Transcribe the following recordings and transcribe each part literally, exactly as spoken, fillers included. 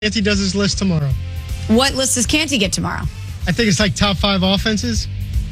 Canty does his list tomorrow. What list does Canty get tomorrow? I think it's like top five offenses.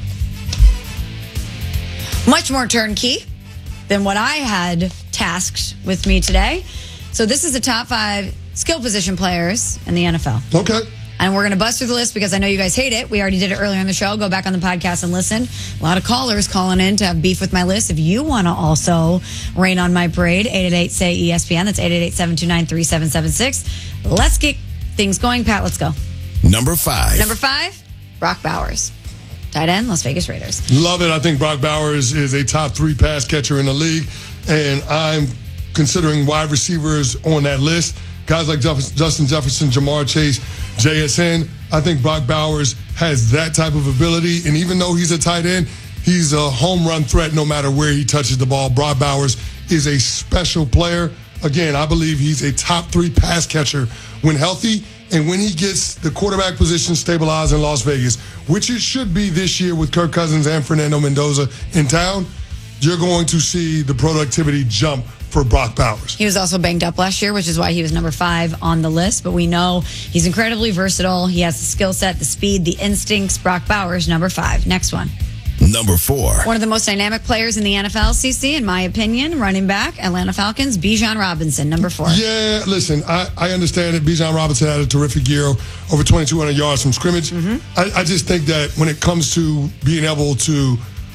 Much more turnkey than what I had tasked with me today. So this is the top five skill position players in the N F L. Okay. And we're going to bust through the list because I know you guys hate it. We already did it earlier in the show. Go back on the podcast and listen. A lot of callers calling in to have beef with my list. If you want to also rain on my parade, eight eight eight, S A Y, E S P N. That's eight eight eight, seven two nine, three seven seven six. Let's get things going. Pat, let's go. Number five. Number five, Brock Bowers. Tight end, Las Vegas Raiders. Love it. I think Brock Bowers is a top three pass catcher in the league. And I'm considering wide receivers on that list. Guys like Jeff- Justin Jefferson, Jamar Chase, J S N. I think Brock Bowers has that type of ability. And even though he's a tight end, he's a home run threat no matter where he touches the ball. Brock Bowers is a special player. Again, I believe he's a top three pass catcher when healthy and when he gets the quarterback position stabilized in Las Vegas, which it should be this year with Kirk Cousins and Fernando Mendoza in town. You're going to see the productivity jump for Brock Bowers. He was also banged up last year, which is why he was number five on the list. But we know he's incredibly versatile. He has the skill set, the speed, the instincts. Brock Bowers, number five. Next one. Number four. One of the most dynamic players in the N F L, C C, in my opinion, running back, Atlanta Falcons, Bijan Robinson, number four. Yeah, listen, I, I understand that Bijan Robinson had a terrific year, over twenty-two hundred yards from scrimmage. Mm-hmm. I, I just think that when it comes to being able to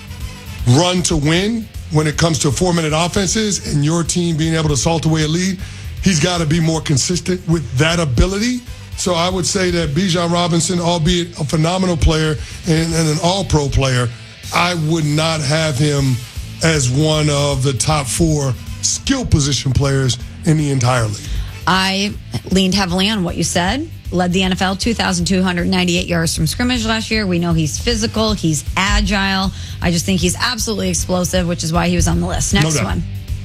run to win, when it comes to four-minute offenses and your team being able to salt away a lead, he's got to be more consistent with that ability. So I would say that Bijan Robinson, albeit a phenomenal player and, and an all-pro player, I would not have him as one of the top four skill position players in the entire league. I leaned heavily on what you said. Led the N F L, two thousand two hundred ninety-eight yards from scrimmage last year. We know he's physical. He's agile. I just think he's absolutely explosive, which is why he was on the list. Next No one.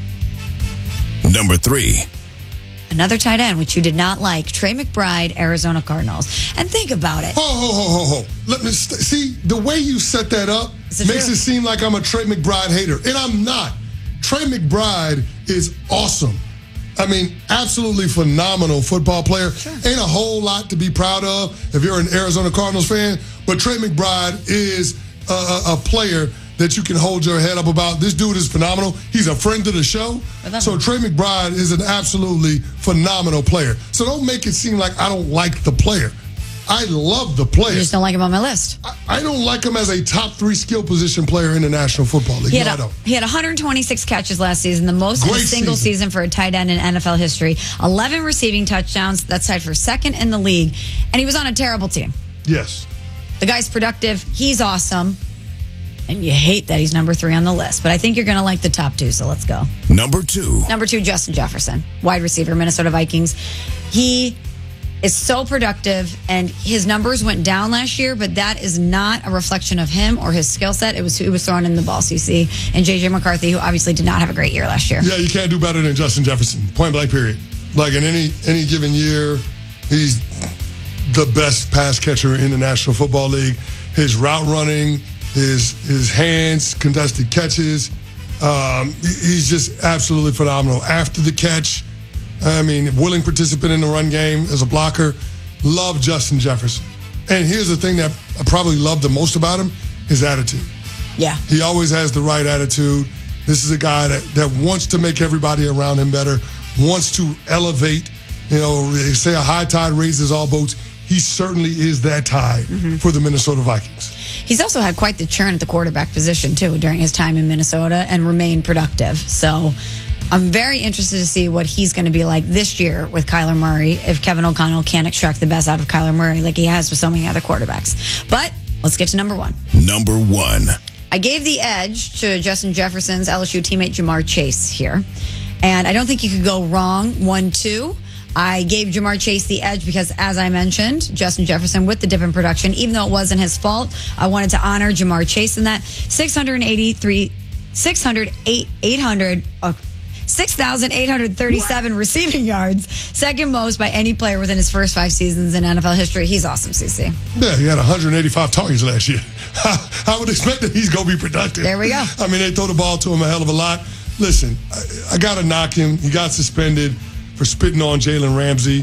Number three. Another tight end, which you did not like, Trey McBride, Arizona Cardinals. And think about it. Ho, ho, ho, ho, ho. Let me st- see, the way you set that up Is it makes true? it seem like I'm a Trey McBride hater, and I'm not. Trey McBride is awesome. I mean, absolutely phenomenal football player. Sure. Ain't a whole lot to be proud of if you're an Arizona Cardinals fan, but Trey McBride is a, a, a player that you can hold your head up about. This dude is phenomenal. He's a friend of the show. So Trey McBride is an absolutely phenomenal player. So don't make it seem like I don't like the player. I love the player. You just don't like him on my list. I, I don't like him as a top three skill position player in the National Football League. He had, No, a, I don't. he had one hundred twenty-six catches last season, the most in a Great single season. season. for a tight end in N F L history. eleven receiving touchdowns. That's tied for second in the league. And he was on a terrible team. Yes. The guy's productive. He's awesome. And you hate that he's number three on the list. But I think you're going to like the top two, so let's go. Number two. Number two, Justin Jefferson, wide receiver, Minnesota Vikings. He is so productive, and his numbers went down last year, but that is not a reflection of him or his skill set. It was who was throwing in the ball, C C, and J J McCarthy, who obviously did not have a great year last year. Yeah, you can't do better than Justin Jefferson. Point blank, period. Like in any any given year, he's the best pass catcher in the National Football League. His route running, his his hands, contested catches, um, he's just absolutely phenomenal. After the catch, I mean, willing participant in the run game as a blocker. Love Justin Jefferson. And here's the thing that I probably love the most about him, his attitude. Yeah. He always has the right attitude. This is a guy that, that wants to make everybody around him better, wants to elevate. You know, they say a high tide raises all boats. He certainly is that tide mm-hmm. for the Minnesota Vikings. He's also had quite the churn at the quarterback position, too, during his time in Minnesota and remained productive. So I'm very interested to see what he's going to be like this year with Kyler Murray if Kevin O'Connell can't extract the best out of Kyler Murray like he has with so many other quarterbacks. But let's get to number one. Number one. I gave the edge to Justin Jefferson's L S U teammate Jamar Chase here. And I don't think you could go wrong one two. I gave Jamar Chase the edge because, as I mentioned, Justin Jefferson with the dip in production, even though it wasn't his fault, I wanted to honor Jamar Chase in that. six hundred eighty-three, six hundred eight, eight hundred, uh, six thousand eight hundred thirty-seven receiving yards, second most by any player within his first five seasons in N F L history. He's awesome, C C. Yeah, he had one hundred eighty-five targets last year. I would expect that he's going to be productive. There we go. I mean, they throw the ball to him a hell of a lot. Listen, I, I got to knock him. He got suspended for spitting on Jalen Ramsey.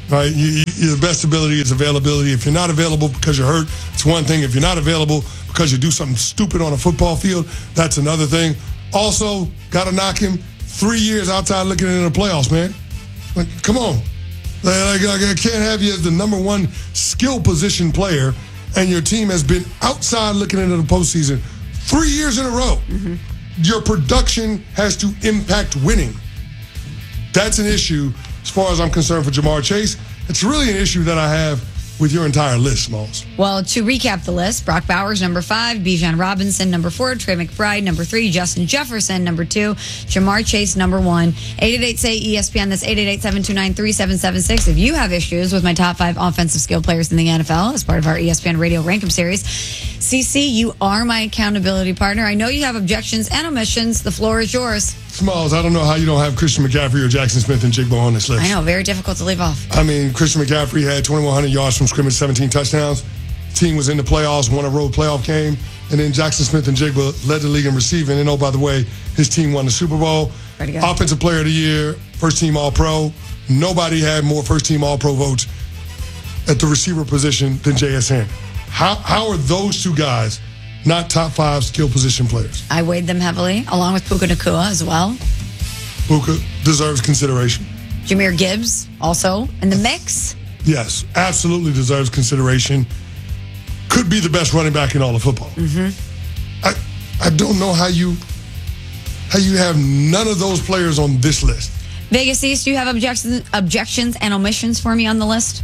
Right? You, you, the best ability is availability. If you're not available because you're hurt, it's one thing. If you're not available because you do something stupid on a football field, that's another thing. Also, got to knock him three years outside looking into the playoffs, man. Like, come on. Like, like, I can't have you as the number one skill position player, and your team has been outside looking into the postseason three years in a row. Mm-hmm. Your production has to impact winning. That's an issue as far as I'm concerned for Ja'Marr Chase. It's really an issue that I have with your entire list, Smalls. Well, to recap the list, Brock Bowers, number five, Bijan Robinson, number four, Trey McBride, number three, Justin Jefferson, number two, Ja'Marr Chase, number one. eight eight eight, S A Y, E S P N, that's eight eight eight, seven two nine, three seven seven six. If you have issues with my top five offensive skill players in the N F L as part of our E S P N Radio Rankum Series, C C, you are my accountability partner. I know you have objections and omissions. The floor is yours. Smalls, I don't know how you don't have Christian McCaffrey or Jackson Smith and Jigbo on this list. I know, very difficult to leave off. I mean, Christian McCaffrey had twenty-one hundred yards from scrimmage, seventeen touchdowns. Team was in the playoffs, won a road playoff game. And then Jackson Smith and Jigba led the league in receiving. And oh, by the way, his team won the Super Bowl. Offensive Player of the Year, first team All-Pro. Nobody had more first team All-Pro votes at the receiver position than J S N. How, how are those two guys not top five skill position players? I weighed them heavily, along with Puka Nacua as well. Puka deserves consideration. Jahmyr Gibbs also in the mix. Yes, absolutely deserves consideration. Could be the best running back in all of football. Mm-hmm. I I don't know how you how you have none of those players on this list. Vegas East, do you have objections, objections and omissions for me on the list?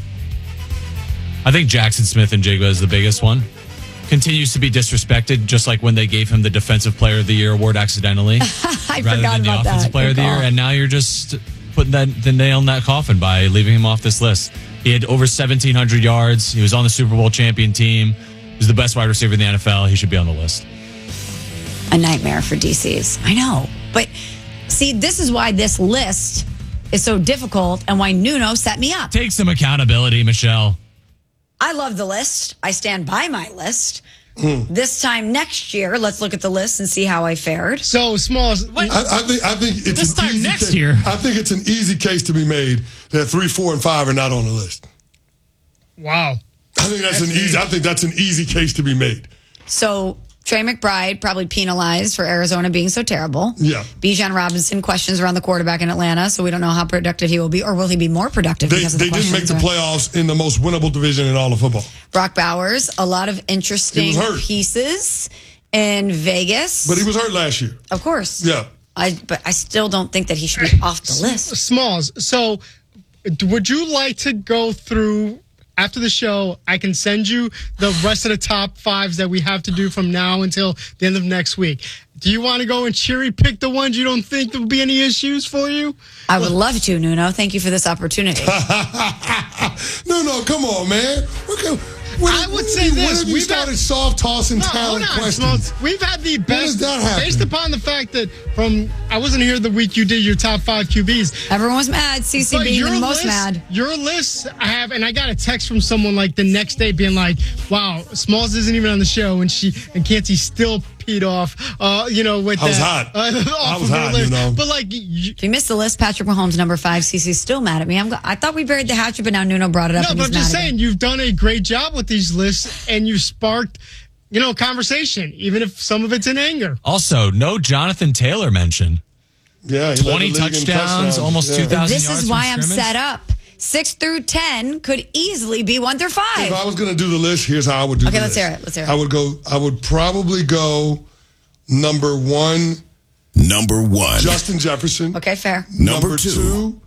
I think Jackson Smith and Jigba is the biggest one. Continues to be disrespected, just like when they gave him the Defensive Player of the Year award accidentally, I rather forgot than the about Offensive that. Player of the Year. And now you're just putting that the nail in that coffin by leaving him off this list. He had over seventeen hundred yards. He was on the Super Bowl champion team. He was the best wide receiver in the N F L. He should be on the list. A nightmare for D Cs. I know. But see, this is why this list is so difficult and why Nuno set me up. Take some accountability, Michelle. I love the list. I stand by my list. Mm. This time next year, let's look at the list and see how I fared. So, Smalls. I, I think I think it's This an time easy next case. year. I think it's an easy case to be made that three, four, and five are not on the list. Wow. I think that's, that's an easy. I think that's an easy case to be made. So Trey McBride probably penalized for Arizona being so terrible. Yeah. Bijan Robinson, questions around the quarterback in Atlanta, so we don't know how productive he will be, or will he be more productive? They, because of the they didn't make the questions around- playoffs in the most winnable division in all of football. Brock Bowers, a lot of interesting He was hurt. pieces in Vegas. But he was hurt last year. Of course. Yeah. I, but I still don't think that he should be off the list. Smalls. So, would you like to go through after the show? I can send you the rest of the top fives that we have to do from now until the end of next week. Do you want to go and cherry pick the ones you don't think there will be any issues for you? I would love to, Nuno. Thank you for this opportunity. no, no, come on, man. Okay. When, I would when say you, this. When have you We've started had, soft tossing no, talent hold on, questions? Smalls. We've had the does best. that happen? Based upon the fact that from I wasn't here the week you did your top five Q Bs. Everyone was mad. C C But being your the most list, mad. Your list, I have, and I got a text from someone like the next day being like, "Wow, Smalls isn't even on the show, and she and Canty still peed off." Uh, you know, with I was that, hot. Uh, I off was of her hot, list. you know. But like, you, If you missed the list, Patrick Mahomes, number five. C C's still mad at me. I'm. go- I thought we buried the hatchet, but now Nuno brought it up. no, and but he's I'm just mad saying, again. you've done a great job with these lists, and you've sparked, you know, conversation, even if some of it's in anger. Also, no Jonathan Taylor mention. Yeah, he led twenty the league in touchdowns, almost two thousand This yards is from why I'm scrimmage. set up. Six through ten could easily be one through If five. I was going to do the list, here's how I would do Okay, the let's list. hear it. Let's hear it. I would go. I would probably go number one, Number one. Justin Jefferson. Okay, fair. Number two.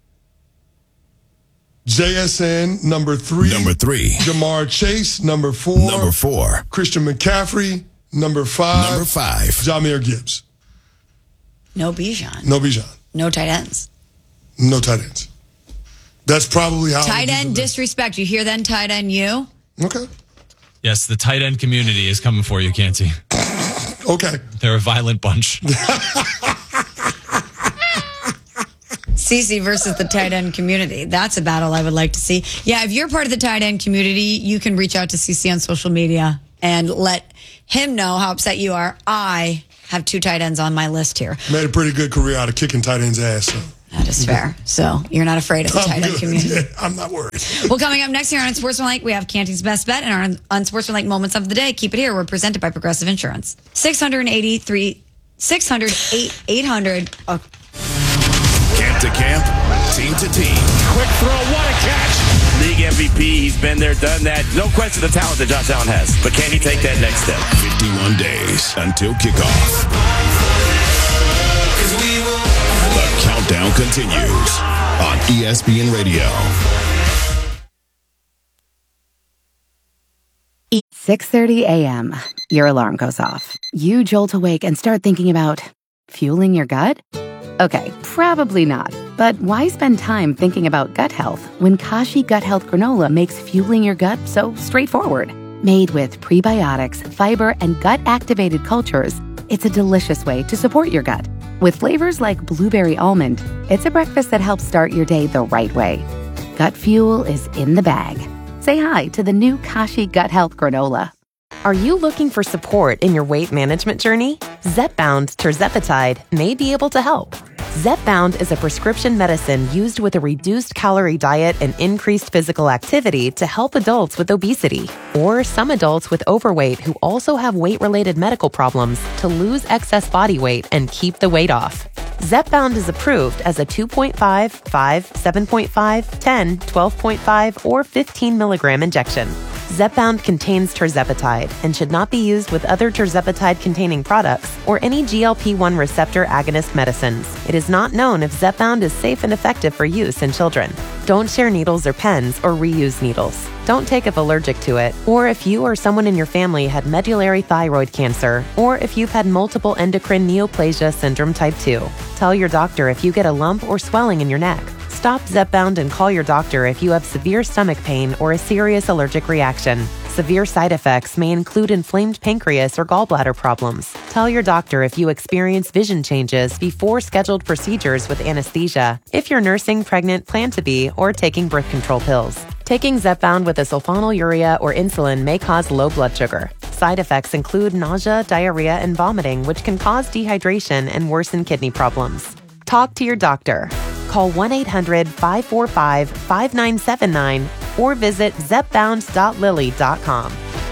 J S N. Number three. Number three. Ja'Marr Chase. Number four. Number four. Christian McCaffrey. Number five. Number five. Jahmyr Gibbs. No Bijan. No Bijan. No tight ends. No tight ends. That's probably how. I would Tight do end the list. disrespect. You hear then, tight end you? Okay. Yes, the tight end community is coming for you, Canty. Okay. They're a violent bunch. Cece versus the tight end community. That's a battle I would like to see. Yeah, if you're part of the tight end community, you can reach out to Cece on social media and let him know how upset you are. I have two tight ends on my list here. Made a pretty good career out of kicking tight ends' ass. So. That is fair. So you're not afraid of the tight end community. Yeah, I'm not worried. Well, coming up next here on Unsportsmanlike, we have Canty's Best Bet and our Unsportsmanlike Moments of the Day. Keep it here. We're presented by Progressive Insurance. six eighty-three, six hundred, eight hundred. Oh. Camp to camp, team to team. Quick throw, what a catch. League M V P, he's been there, done that. No question the talent that Josh Allen has. But can he take that next step? fifty-one days until kickoff. The countdown continues on E S P N Radio. six thirty a.m. Your alarm goes off. You jolt awake and start thinking about fueling your gut? Okay, probably not. But why spend time thinking about gut health when Kashi Gut Health Granola makes fueling your gut so straightforward? Made with prebiotics, fiber, and gut-activated cultures, it's a delicious way to support your gut. With flavors like blueberry almond, it's a breakfast that helps start your day the right way. Gut fuel is in the bag. Say hi to the new Kashi Gut Health Granola. Are you looking for support in your weight management journey? Zepbound Tirzepatide may be able to help. Zepbound is a prescription medicine used with a reduced calorie diet and increased physical activity to help adults with obesity or some adults with overweight who also have weight-related medical problems to lose excess body weight and keep the weight off. Zepbound is approved as a two point five, five, seven point five, ten, twelve point five, or fifteen milligram injection. Zepbound contains tirzepatide and should not be used with other tirzepatide-containing products or any G L P one receptor agonist medicines. It is not known if Zepbound is safe and effective for use in children. Don't share needles or pens or reuse needles. Don't take if allergic to it, or if you or someone in your family had medullary thyroid cancer, or if you've had multiple endocrine neoplasia syndrome type two. Tell your doctor if you get a lump or swelling in your neck. Stop Zepbound and call your doctor if you have severe stomach pain or a serious allergic reaction. Severe side effects may include inflamed pancreas or gallbladder problems. Tell your doctor if you experience vision changes before scheduled procedures with anesthesia, if you're nursing, pregnant, plan to be, or taking birth control pills. Taking Zepbound with a sulfonylurea or insulin may cause low blood sugar. Side effects include nausea, diarrhea, and vomiting, which can cause dehydration and worsen kidney problems. Talk to your doctor. Call one eight hundred, five four five, five nine seven nine or visit zepbound dot lilly dot com.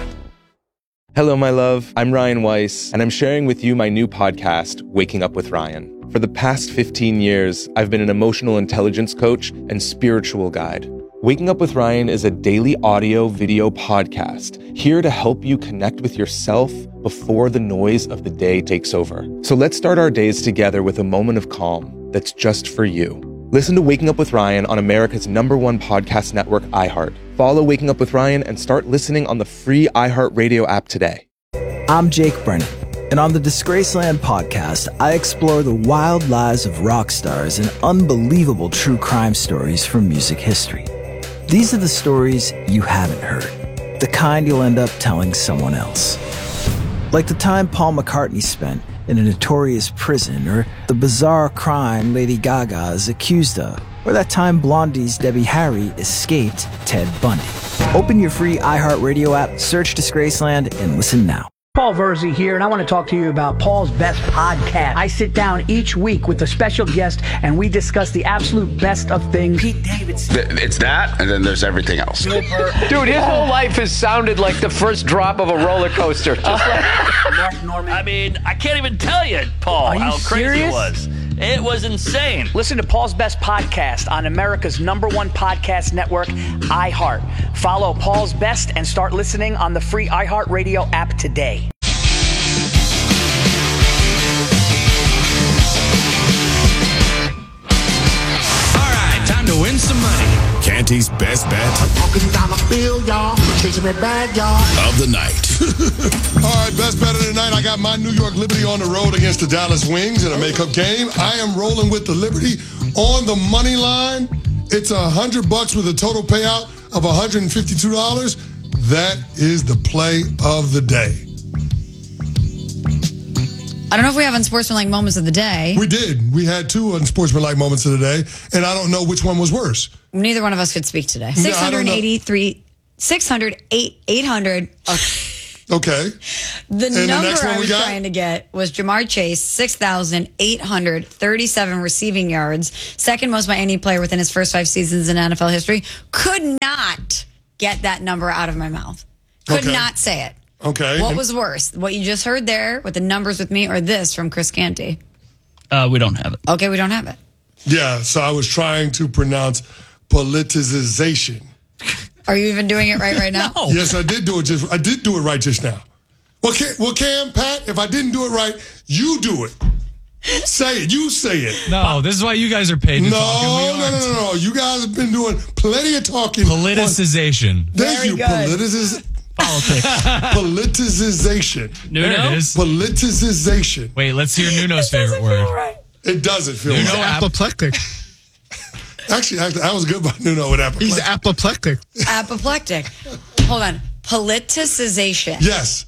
Hello, my love. I'm Ryan Weiss, and I'm sharing with you my new podcast, Waking Up with Ryan. For the past fifteen years, I've been an emotional intelligence coach and spiritual guide. Waking Up with Ryan is a daily audio video podcast here to help you connect with yourself before the noise of the day takes over. So let's start our days together with a moment of calm that's just for you. Listen to Waking Up with Ryan on America's number one podcast network, iHeart. Follow Waking Up with Ryan and start listening on the free iHeartRadio app today. I'm Jake Brennan, and on the Disgraceland podcast, I explore the wild lives of rock stars and unbelievable true crime stories from music history. These are the stories you haven't heard, the kind you'll end up telling someone else. Like the time Paul McCartney spent in a notorious prison, or the bizarre crime Lady Gaga is accused of, or that time Blondie's Debbie Harry escaped Ted Bundy. Open your free iHeartRadio app, search Disgraceland, and listen now. Paul Verzi here, and I want to talk to you about Paul's Best Podcast. I sit down each week with a special guest, and we discuss the absolute best of things. Pete Davidson. It's that, and then there's everything else. Dude, his whole life has sounded like the first drop of a roller coaster. Just like Mark Norman. I mean, I can't even tell you, Paul, how crazy serious? it was. It was insane. Listen to Paul's Best Podcast on America's number one podcast network, iHeart. Follow Paul's Best and start listening on the free iHeartRadio app today. All right, time to win some money. Canty's Best Bet Bill, y'all. Chasing me bad, y'all. of the night. All right, best bet of the night. I got my New York Liberty on the road against the Dallas Wings in a makeup game. I am rolling with the Liberty on the money line. It's a hundred bucks with a total payout of one hundred fifty-two dollars. That is the play of the day. I don't know if we have unsportsmanlike moments of the day. We did. We had two unsportsmanlike moments of the day, and I don't know which one was worse. Neither one of us could speak today. six eighty-three, six hundred, eight hundred. Oh. Okay. The And the number next one I we was got? trying to get was Jamar Chase, six thousand eight hundred thirty-seven receiving yards, second most by any player within his first five seasons in N F L history. Could not get that number out of my mouth. Could Okay. not say it. Okay. What And- was worse? What you just heard there with the numbers with me or this from Chris Canty? Uh, we don't have it. Okay, we don't have it. Yeah, so I was trying to pronounce politicization. Are you even doing it right right now? Yes, I did do it just I did do it right just now. Well, Cam, well, Cam, Pat, if I didn't do it right, you do it. Say it. You say it. No, this is why you guys are paid to No, talk. and we no, no, aren't. no, no. You guys have been doing plenty of talking. Politicization. Thank Very you. good. Politicis- Politics. politicization. There it is. Politicization. Wait, let's hear Nuno's favorite word. It doesn't feel He's right. apoplectic. Actually, actually, that was good by Nuno with apoplectic. He's apoplectic. Apoplectic. Hold on. Politicization. Yes.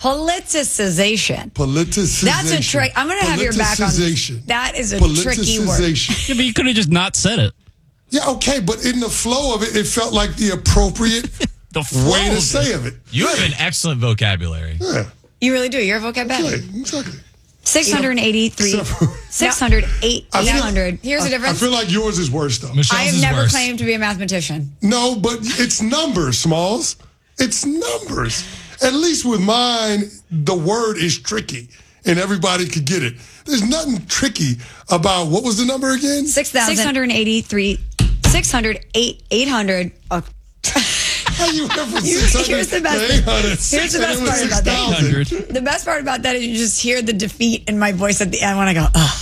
Politicization. Politicization. That's a trick. I'm going to have your back on this. Politicization. That is a tricky word. Politicization. Yeah, but you could have just not said it. Yeah, okay, but in the flow of it, it felt like the appropriate The flow way to of say it. of it. You have an excellent vocabulary. Yeah, You really do. You're a vocab okay, baddie. exactly. six hundred eighty-three. So- six hundred eight. I feel- eight hundred. Here's the I difference. feel like yours is worse, though. Michelle's I have is never worse. claimed to be a mathematician. No, but it's numbers, Smalls. It's numbers. At least with mine, the word is tricky, and everybody could get it. There's nothing tricky about, what was the number again? six hundred eighty-three. six hundred eight. eight hundred. Oh. How you went from You- six hundred here's the best to eight hundred? Here's the best part about that. six thousand. The best part about that is you just hear the defeat in my voice at the end when I go, oh.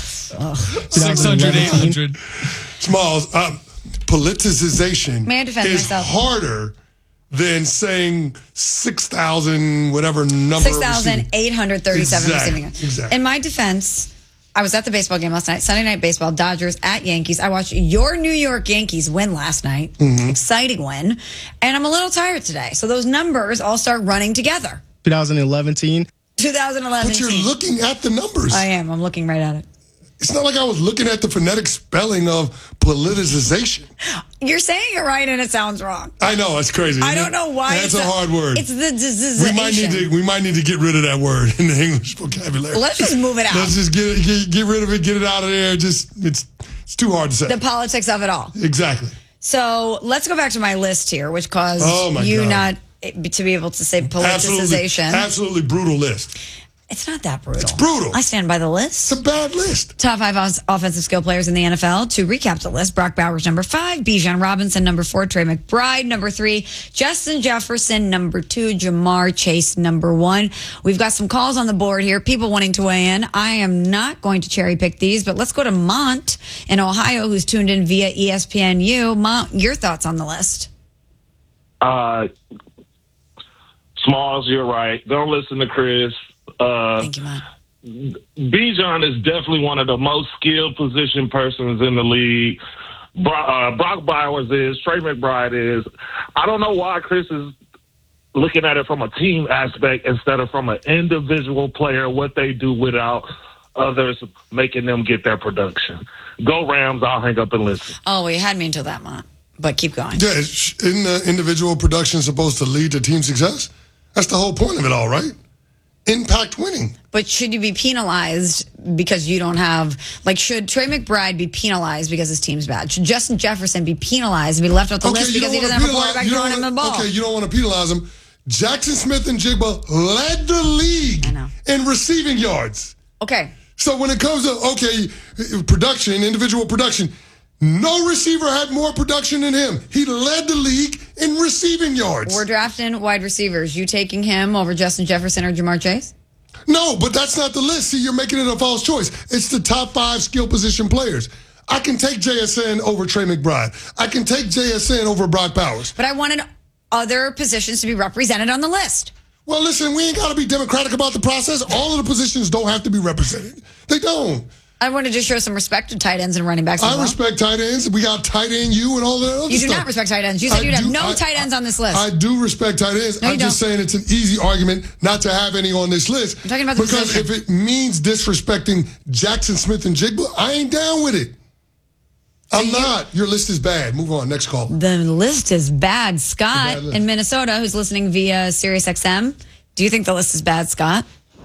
six hundred, eight hundred. Smalls, um, politicization May I defend is myself? harder than saying six thousand, whatever number. six thousand eight hundred thirty-seven Exactly, receiving yards. exactly. In my defense, I was at the baseball game last night, Sunday Night Baseball, Dodgers at Yankees. I watched your New York Yankees win last night. Mm-hmm. Exciting win. And I'm a little tired today. So those numbers all start running together. twenty eleven team. twenty eleven. But you're looking at the numbers. I am. I'm looking right at it. It's not like I was looking at the phonetic spelling of politicization. You're saying it right and it sounds wrong. I know, it's crazy. I don't know why. That's it's a hard word. It's the we might need to we might need to get rid of that word in the English vocabulary. Let's just move it out. Let's just get, it, get get rid of it, get it out of there. Just it's it's too hard to say. The politics of it all. Exactly. So let's go back to my list here, which caused Oh, my you God. not to be able to say Absolutely, politicization. absolutely brutal list. It's not that brutal. It's brutal. I stand by the list. It's a bad list. Top five os- offensive skill players in the N F L. To recap the list, Brock Bowers, number five. Bijan Robinson, number four. Trey McBride, number three. Justin Jefferson, number two. Jamar Chase, number one. We've got some calls on the board here. People wanting to weigh in. I am not going to cherry pick these, but let's go to Mont in Ohio, who's tuned in via E S P N U. Mont, your thoughts on the list? Uh, Smalls, you're right. Don't listen to Chris. Uh, Thank you, Mont. Bijan is definitely one of the most skilled position persons in the league. Bro- uh, Brock Bowers is. Trey McBride is. I don't know why Chris is looking at it from a team aspect instead of from an individual player, what they do without others making them get their production. Go Rams. I'll hang up and listen. Oh, well, you had me until that, Mont. But keep going. Yeah, it's- isn't the individual production supposed to lead to team success? That's the whole point of it all, right? Impact winning. But should you be penalized because you don't have, like, should Trey McBride be penalized because his team's bad? Should Justin Jefferson be penalized and be left off the list you because he don't doesn't wanna have a quarterback penalize- you throwing don't him the wanna- ball? Okay, you don't want to penalize him. Jackson Smith and Jigba led the league in receiving yards. Okay. So when it comes to, okay, production, individual production, no receiver had more production than him. He led the league in receiving yards. We're drafting wide receivers. You taking him over Justin Jefferson or Jamar Chase? No, but that's not the list. See, you're making it a false choice. It's the top five skill position players. I can take J S N over Trey McBride. I can take J S N over Brock Bowers. But I wanted other positions to be represented on the list. Well, listen, we ain't got to be democratic about the process. All of the positions don't have to be represented. They don't. I wanted to show some respect to tight ends and running backs as I well. respect tight ends. We got tight end you and all that other You do stuff. not respect tight ends. You said I you'd have do- no I- tight ends on this list. I do respect tight ends. No, you I'm just don't. saying it's an easy argument not to have any on this list. I'm talking about the Because position. if it means disrespecting Jackson Smith and Jigba, I ain't down with it. I'm not. Your list is bad. Move on. Next call. The list is bad. Scott It's a bad list. in Minnesota, who's listening via SiriusXM, Do you think the list is bad, Scott?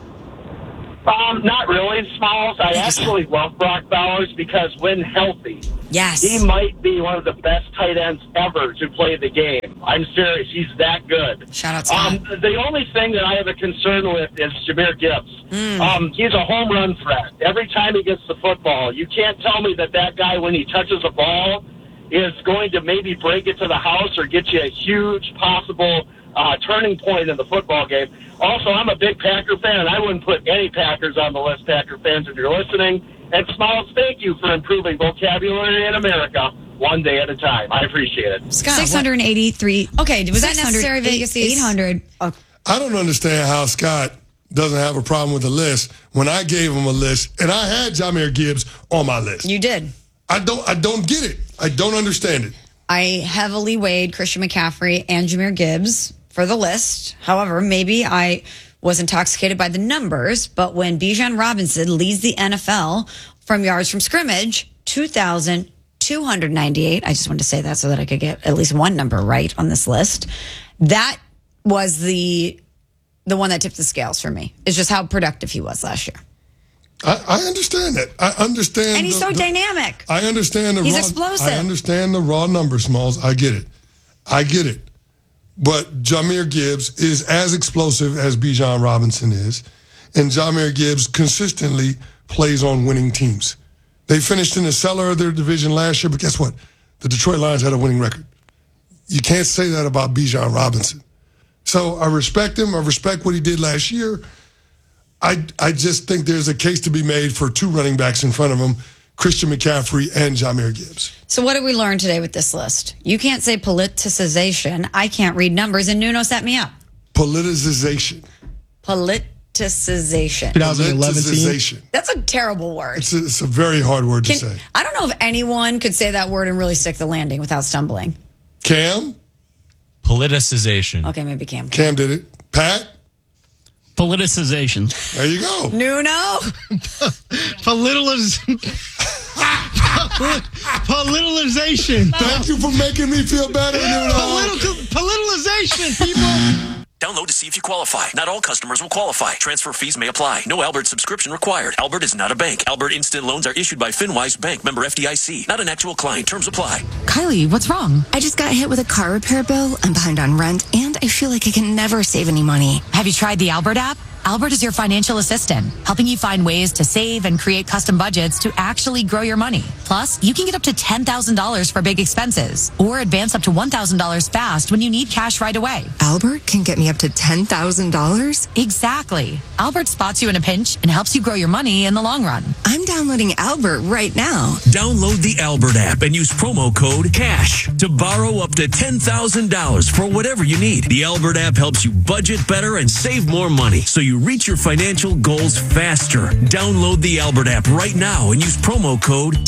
Um, not really, Smalls. I actually love Brock Bowers because when healthy, yes, he might be one of the best tight ends ever to play the game. I'm serious. He's that good. Shout out, Scott. Um, the only thing that I have a concern with is Jahmyr Gibbs. Mm. Um, he's a home run threat. Every time he gets the football, you can't tell me that that guy, when he touches a ball, is going to maybe break it to the house or get you a huge possible uh, turning point in the football game. Also, I'm a big Packer fan, and I wouldn't put any Packers on the list, Packer fans, if you're listening. And Smalls, thank you for improving vocabulary in America one day at a time. I appreciate it. Scott, six hundred eighty-three. Okay, was that necessary, Vegas? eight hundred. I don't understand how Scott doesn't have a problem with the list when I gave him a list, and I had Jahmyr Gibbs on my list. You did. I don't, I don't get it. I don't understand it. I heavily weighed Christian McCaffrey and Jahmyr Gibbs for the list. However, maybe I was intoxicated by the numbers, but when Bijan Robinson leads the N F L from yards from scrimmage, two thousand two hundred ninety-eight, I just wanted to say that so that I could get at least one number right on this list. That was the the one that tipped the scales for me. It's just how productive he was last year. I, I understand that. I understand. And he's the, so the, dynamic. I understand the he's raw, explosive. I understand the raw numbers, Smalls. I get it. I get it. But Jahmyr Gibbs is as explosive as Bijan Robinson is. And Jahmyr Gibbs consistently plays on winning teams. They finished in the cellar of their division last year, but guess what? The Detroit Lions had a winning record. You can't say that about Bijan Robinson. So I respect him. I respect what he did last year. I, I just think there's a case to be made for two running backs in front of him, Christian McCaffrey and Jahmyr Gibbs. So what did we learn today with this list? You can't say politicization. I can't read numbers, and Nuno set me up. Politicization. Politicization. twenty eleven Politicization. That's a terrible word. It's a, it's a very hard word Can, to say. I don't know if anyone could say that word and really stick the landing without stumbling. Cam? Politicization. Okay, maybe Cam. Cam did it. Pat? Politicization. There you go. Nuno? Politicization. Politicization. Thank you for making me feel better, Nuno. Political, politicization, people. Download to see if you qualify. Not all customers will qualify. Transfer fees may apply. No Albert subscription required. Albert is not a bank. Albert Instant Loans are issued by FinWise Bank, member F D I C. Not an actual client. Terms apply. Kylie, what's wrong? I just got hit with a car repair bill. I'm behind on rent, and I feel like I can never save any money. Have you tried the Albert app? Albert is your financial assistant, helping you find ways to save and create custom budgets to actually grow your money. Plus, you can get up to ten thousand dollars for big expenses or advance up to one thousand dollars fast when you need cash right away. Albert can get me up to ten thousand dollars? Exactly. Albert spots you in a pinch and helps you grow your money in the long run. I'm downloading Albert right now. Download the Albert app and use promo code CASH to borrow up to ten thousand dollars for whatever you need. The Albert app helps you budget better and save more money so you reach your financial goals faster. Download the Albert app right now and use promo code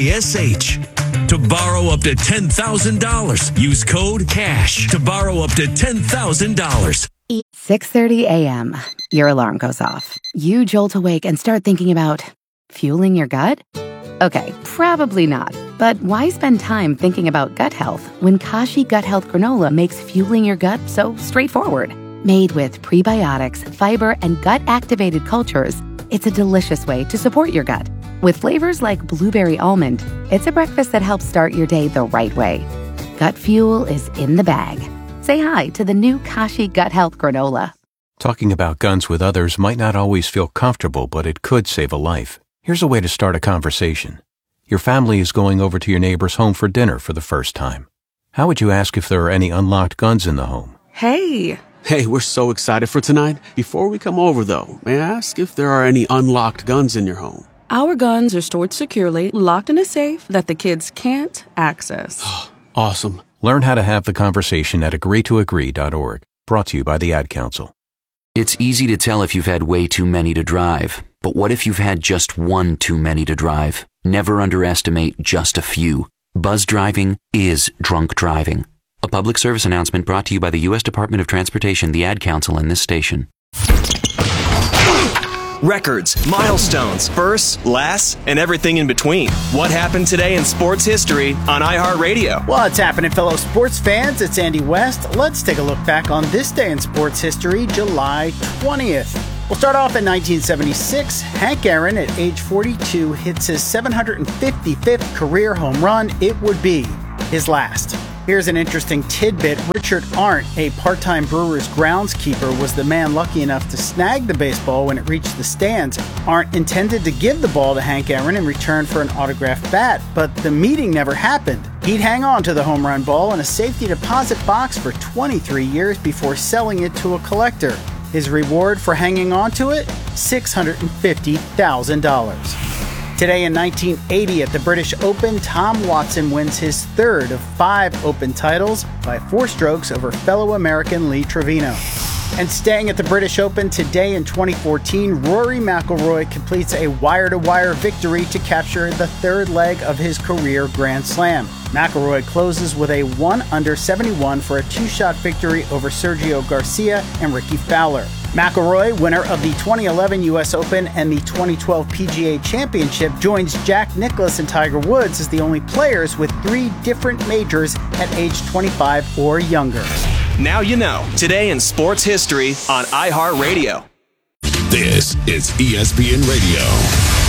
CASH to borrow up to ten thousand dollars. Use code CASH to borrow up to ten thousand dollars. six thirty a.m. Your alarm goes off. You jolt awake and start thinking about fueling your gut? Okay, probably not. But why spend time thinking about gut health when Kashi Gut Health Granola makes fueling your gut so straightforward? Made with prebiotics, fiber, and gut-activated cultures, it's a delicious way to support your gut. With flavors like blueberry almond, it's a breakfast that helps start your day the right way. Gut fuel is in the bag. Say hi to the new Kashi Gut Health Granola. Talking about guns with others might not always feel comfortable, but it could save a life. Here's a way to start a conversation. Your family is going over to your neighbor's home for dinner for the first time. How would you ask if there are any unlocked guns in the home? Hey! Hey, we're so excited for tonight. Before we come over, though, may I ask if there are any unlocked guns in your home? Our guns are stored securely, locked in a safe that the kids can't access. Awesome. Learn how to have the conversation at agree to agree dot org. Brought to you by the Ad Council. It's easy to tell if you've had way too many to drive. But what if you've had just one too many to drive? Never underestimate just a few. Buzz driving is drunk driving. A public service announcement brought to you by the U S Department of Transportation, the Ad Council, and this station. records, milestones, firsts, lasts, and everything in between. What happened today in sports history on iHeartRadio? What's happening, fellow sports fans? It's Andy West. Let's take a look back on this day in sports history, July twentieth. We'll start off in nineteen seventy-six. Hank Aaron, at age forty-two, hits his seven hundred fifty-fifth career home run. It would be his last. Here's an interesting tidbit. Richard Arndt, a part-time Brewers groundskeeper, was the man lucky enough to snag the baseball when it reached the stands. Arndt intended to give the ball to Hank Aaron in return for an autographed bat, but the meeting never happened. He'd hang on to the home run ball in a safety deposit box for twenty-three years before selling it to a collector. His reward for hanging on to it? six hundred fifty thousand dollars. Today in nineteen eighty at the British Open, Tom Watson wins his third of five Open titles by four strokes over fellow American Lee Trevino. And staying at the British Open today in twenty fourteen, Rory McIlroy completes a wire-to-wire victory to capture the third leg of his career Grand Slam. McIlroy closes with a one under seventy-one for a two-shot victory over Sergio Garcia and Ricky Fowler. McIlroy, winner of the twenty eleven U S Open and the twenty twelve P G A Championship, joins Jack Nicklaus and Tiger Woods as the only players with three different majors at age twenty-five or younger. Now you know. Today in sports history on iHeartRadio. This is E S P N Radio.